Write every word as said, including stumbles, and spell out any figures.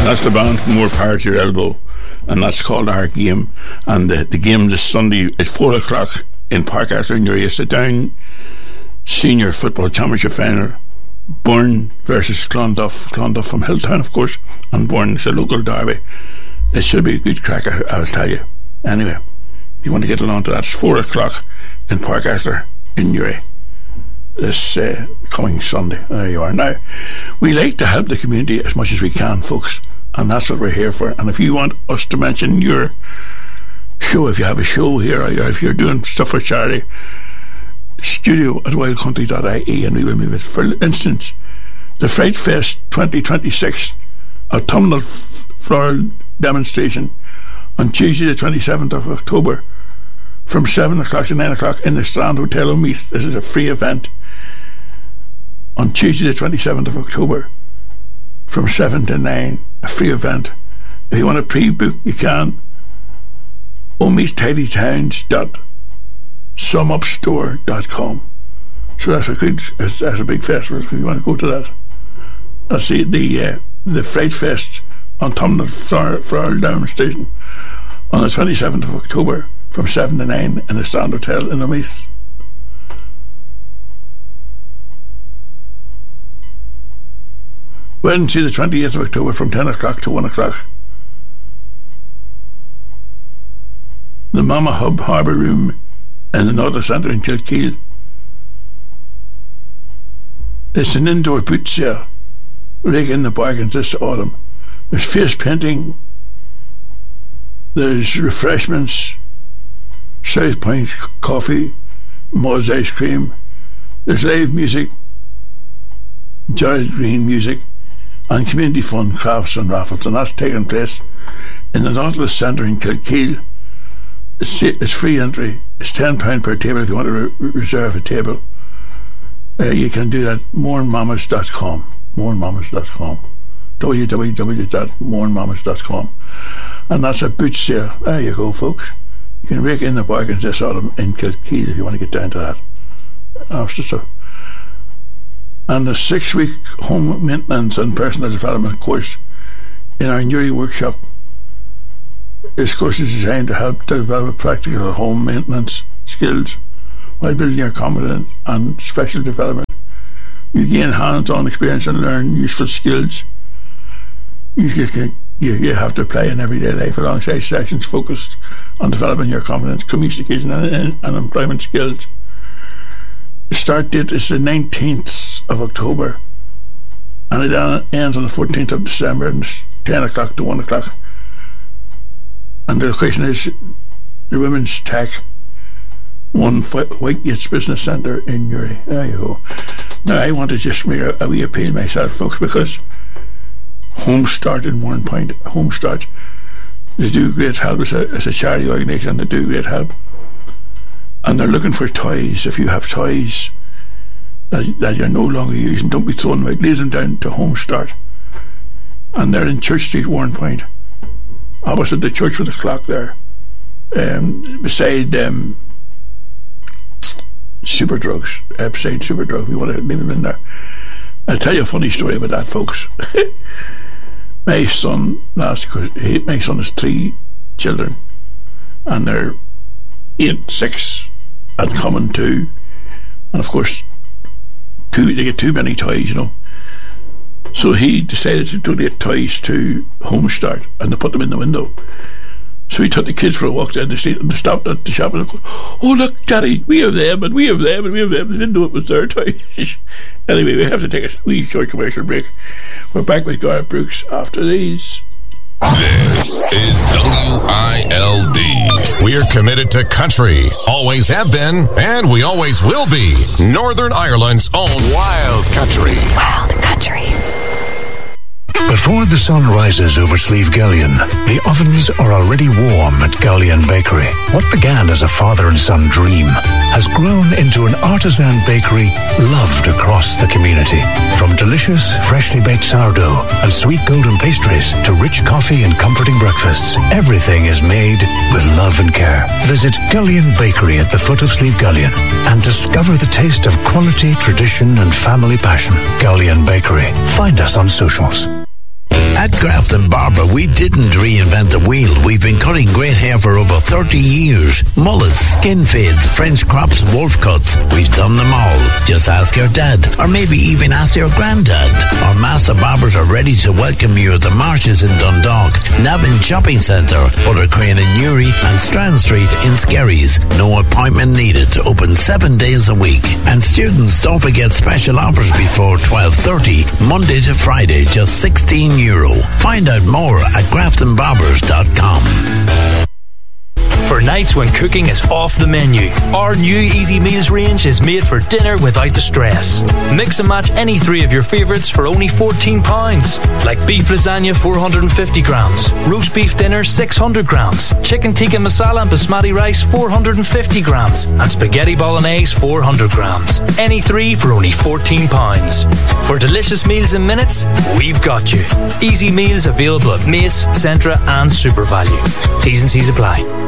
That's the band from More Power to Your Elbow, and that's called Our Game. And the, the game this Sunday at four o'clock in Parkasler in Newry. It's a down senior football championship final. Bourne versus Clonduff. Clonduff from Hilltown, of course, and Bourne is a local derby. It should be a good crack, I, I'll tell you. Anyway, if you want to get along to that, it's four o'clock in Parkasler in Newry this uh, coming Sunday. There you are. Now, we like to help the community as much as we can, folks, and that's what we're here for. And if you want us to mention your show, if you have a show here, or if you're doing stuff for charity, studio at wild country dot I E, and we will move it. For instance, the Fright Fest twenty twenty-six autumnal f- floral demonstration on Tuesday the twenty-seventh of October from seven o'clock to nine o'clock in the Strand Hotel O'Meath. This is a free event on Tuesday the twenty-seventh of October from seven to nine, a free event. If you want to pre-book, you can. O'Meath Tidy Towns dot sumupstore dot com. So that's a good, that's a big festival if you want to go to that. That's the the, uh, the Fright Fest on autumnal floral demonstration on the twenty-seventh of October from seven to nine in the Strand Hotel in O'Meath. Wednesday the twenty-eighth of October from ten o'clock to one o'clock. The Mama Hub Harbour Room in the Nautilus Centre in Kilkeel. It's an indoor boot sale. Rake in the bargains this autumn. There's face painting. There's refreshments. South Point coffee. Moz ice cream. There's live music. Jazz green music. And community fun, crafts and raffles. And that's taking place in the Nautilus Centre in Kilkeel. It's, it's free entry. It's ten pounds per table if you want to re- reserve a table. Uh, you can do that at mourn mamas dot com. mourn mamas dot com. w w w dot mourn mamas dot com. And that's a boot sale. There you go, folks. You can rake in the bargains this autumn in Kilkeel if you want to get down to that. After stuff. And the six-week home maintenance and personal development course in our Newry workshop. This course is designed to help develop practical home maintenance skills while building your confidence and special development. You gain hands-on experience and learn useful skills you, can, you, you have to apply in everyday life alongside sessions focused on developing your confidence, communication and, and employment skills. The start date is the nineteenth of October and it ends on the fourteenth of December and it's ten o'clock to one o'clock. And the location is the Women's Tech One Whitegates Business Centre in Newry. There you go. Now I want to just make a, a wee appeal myself, folks, because Home Start in Warren Point, Home Start, they do great help as a, as a charity organisation. They do great help, and they're looking for toys. If you have toys that, that you're no longer using, don't be throwing them out. Leave them down to Home Start, and they're in Church Street, Warren Point, opposite the church with the clock there, um, beside um, Superdrugs, uh, beside Superdrug. If you want to leave them in there. I'll tell you a funny story about that, folks. My son, last, my son has three children, and they're eight, six, and coming two, and of course, two, they get too many toys, you know. So he decided to donate toys to Home Start and to put them in the window. So he took the kids for a walk down the street and they stopped at the shop and they go, "Oh look, Daddy, we have them and we have them and we have them." They didn't know it was their toys. Anyway, we have to take a wee short commercial break. We're back with Gareth Brooks after these. This is W I L D. We're committed to country, always have been, and we always will be. Northern Ireland's own Wild Country. Wild Country. Before the sun rises over Slievegallion, the ovens are already warm at Gallion Bakery. What began as a father and son dream has grown into an artisan bakery loved across the community. From delicious, freshly baked sourdough and sweet golden pastries to rich coffee and comforting breakfasts, everything is made with love and care. Visit Gallion Bakery at the foot of Slievegallion and discover the taste of quality, tradition and family passion. Gallion Bakery. Find us on socials. At Grafton Barber, we didn't reinvent the wheel. We've been cutting great hair for over thirty years. Mullets, skin fades, French crops, wolf cuts. We've done them all. Just ask your dad, or maybe even ask your granddad. Our master barbers are ready to welcome you at the Marshes in Dundalk, Navan Shopping Centre, Buttercrane in Newry, and Strand Street in Skerries. No appointment needed. Open seven days a week. And students, don't forget special offers before twelve thirty, Monday to Friday, just sixteen euro. Find out more at grafton barbers dot com. For nights when cooking is off the menu, our new Easy Meals range is made for dinner without the stress. Mix and match any three of your favourites for only fourteen pounds. Like beef lasagna four hundred fifty grams, roast beef dinner six hundred grams, chicken tikka masala and basmati rice four hundred fifty grams, and spaghetti bolognese four hundred grams. Any three for only fourteen pounds. For delicious meals in minutes, we've got you. Easy Meals available at Mace, Centra and SuperValue. T's and C's apply.